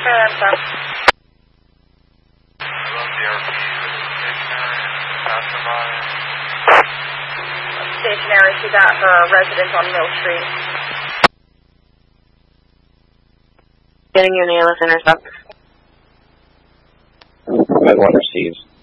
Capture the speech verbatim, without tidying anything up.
Fair enough. Stationary, she's at her residence on Mill Street. Getting you an A L S intercept. I want to receive.